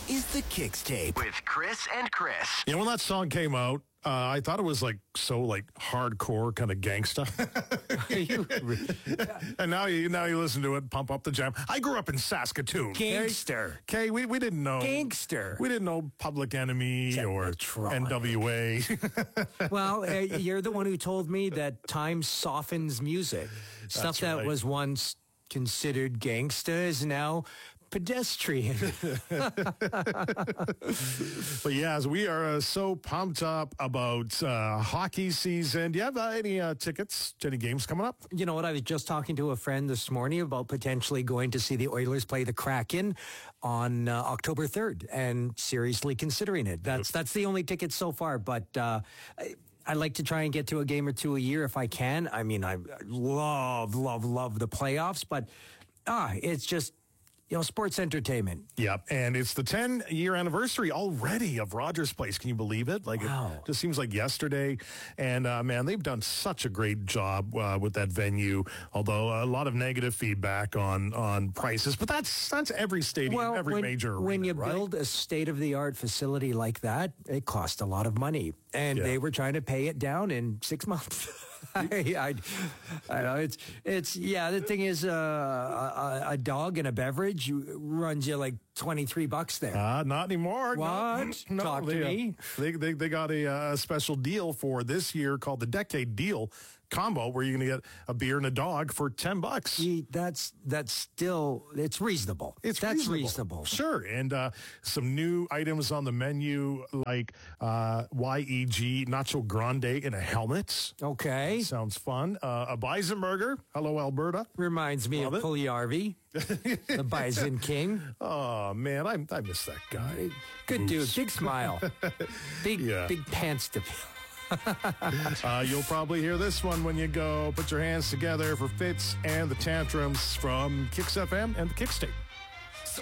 is the Kicks Tape with Chris and Chris. You know, when that song came out, I thought it was so hardcore kind of gangsta. And now you listen to it, pump up the jam. I grew up in Saskatoon. Gangster. Okay, we didn't know. Gangster. We didn't know Public Enemy or NWA. Well, you're the one who told me that time softens music. Stuff that right. was once considered gangsta is now pedestrian. But yes, we are so pumped up about hockey season. Do you have any tickets to any games coming up? You know what? I was just talking to a friend this morning about potentially going to see the Oilers play the Kraken on October 3rd and seriously considering it. That's the only ticket so far, but I like to try and get to a game or two a year if I can. I mean, I love the playoffs, but it's just, sports entertainment. Yep, and it's the 10-year anniversary already of Rogers Place. Can you believe it? Wow. It just seems like yesterday. And, man, they've done such a great job with that venue, although a lot of negative feedback on prices. But that's every stadium, every major arena, when you right? build a state-of-the-art facility like that, it costs a lot of money. And they were trying to pay it down in 6 months. I know the thing is, a dog and a beverage runs you like $23 there. Not anymore. What? No, Talk to me. They got a special deal for this year called the Decade Deal combo, where you're going to get a beer and a dog for $10. That's still, it's reasonable. That's reasonable. Sure. And some new items on the menu, like YEG Nacho Grande in a helmet. Okay. Sounds fun. A bison burger. Hello, Alberta. Reminds me of Pugliarvi, the Bison King. Oh, man, I miss that guy. Good dude. Big smile. Big pants to fill. You'll probably hear this one when you go. Put your hands together for Fitz and the Tantrums from Kicks FM and the Kicks Tape.